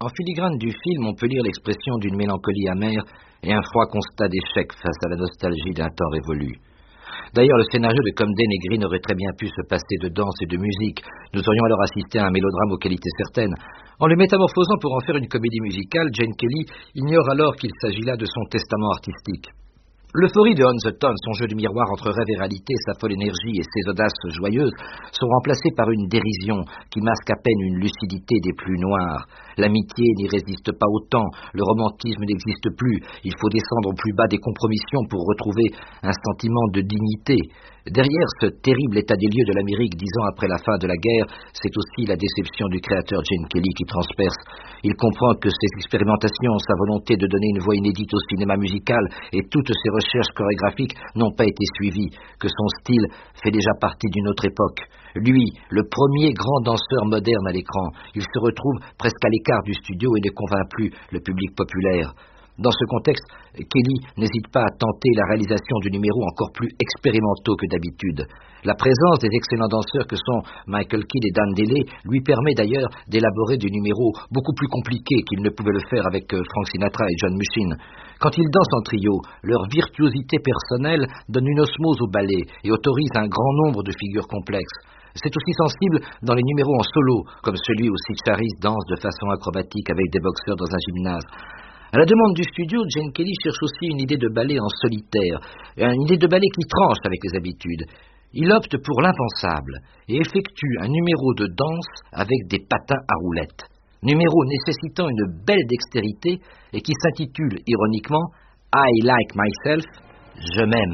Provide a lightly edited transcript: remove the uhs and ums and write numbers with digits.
En filigrane du film, on peut lire l'expression d'une mélancolie amère et un froid constat d'échec face à la nostalgie d'un temps révolu. D'ailleurs, le scénario de Comden et Green aurait très bien pu se passer de danse et de musique. Nous aurions alors assisté à un mélodrame aux qualités certaines. En le métamorphosant pour en faire une comédie musicale, Gene Kelly ignore alors qu'il s'agit là de son testament artistique. L'euphorie de On the Town, son jeu du miroir entre rêve et réalité, sa folle énergie et ses audaces joyeuses, sont remplacées par une dérision qui masque à peine une lucidité des plus noires. L'amitié n'y résiste pas autant, le romantisme n'existe plus, il faut descendre au plus bas des compromissions pour retrouver un sentiment de dignité. Derrière ce terrible état des lieux de l'Amérique 10 ans après la fin de la guerre, c'est aussi la déception du créateur Gene Kelly qui transperce. Il comprend que ses expérimentations, sa volonté de donner une voix inédite au cinéma musical et toutes ses recherches chorégraphiques n'ont pas été suivies, que son style fait déjà partie d'une autre époque. Lui, le premier grand danseur moderne à l'écran, il se retrouve presque à l'écart du studio et ne convainc plus le public populaire. Dans ce contexte, Kelly n'hésite pas à tenter la réalisation de numéros encore plus expérimentaux que d'habitude. La présence des excellents danseurs que sont Michael Kidd et Dan Delay lui permet d'ailleurs d'élaborer des numéros beaucoup plus compliqués qu'il ne pouvait le faire avec Frank Sinatra et John Musin. Quand ils dansent en trio, leur virtuosité personnelle donne une osmose au ballet et autorise un grand nombre de figures complexes. C'est aussi sensible dans les numéros en solo, comme celui où Sid Charisse danse de façon acrobatique avec des boxeurs dans un gymnase. À la demande du studio, Gene Kelly cherche aussi une idée de ballet en solitaire, une idée de ballet qui tranche avec les habitudes. Il opte pour l'impensable et effectue un numéro de danse avec des patins à roulettes. Numéro nécessitant une belle dextérité et qui s'intitule ironiquement « I like myself », « Je m'aime ».